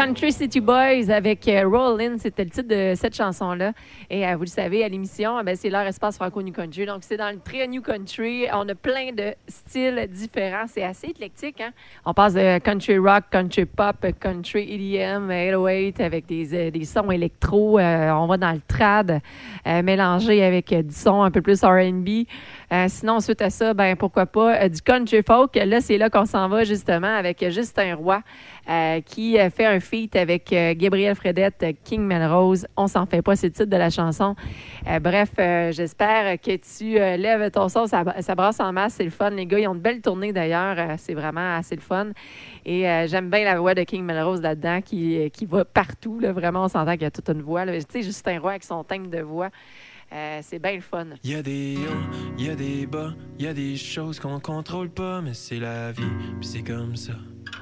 Country City Boys avec Rollin', c'était le titre de cette chanson-là. Et vous le savez, à l'émission, c'est leur espace franco-new country. Donc, c'est dans le très new country. On a plein de styles différents. C'est assez éclectique, hein? On passe de country rock, country pop, country EDM, 808 avec des sons électro. On va dans le trad, mélangé avec du son un peu plus R&B. Sinon, suite à ça, pourquoi pas du country folk. Là, c'est là qu'on s'en va, justement, avec Justin Roy, qui fait un feat avec Gabriel Fredette, King Melrose. On s'en fait pas, c'est le titre de la chanson. Bref, j'espère que tu lèves ton son. Ça brasse en masse, c'est le fun. Les gars, ils ont de belles tournées, d'ailleurs. C'est vraiment assez le fun. Et j'aime bien la voix de King Melrose là-dedans, qui va partout. Là. Vraiment, on s'entend qu'il y a toute une voix. Tu sais, Justin Roy avec son thème de voix. C'est bien le fun. Il y a des hauts, il y a des bas, il y a des choses qu'on contrôle pas, mais c'est la vie, puis c'est comme ça.